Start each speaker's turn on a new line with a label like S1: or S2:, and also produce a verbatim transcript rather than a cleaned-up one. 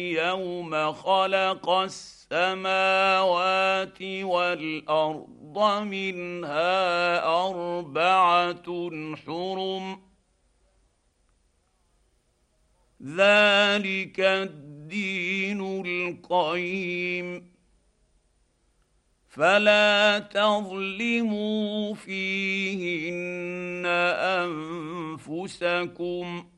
S1: يوم خلق السماوات والارض منها اربعه حرم ذلك الدين القيم فلا تظلموا فيهن انفسكم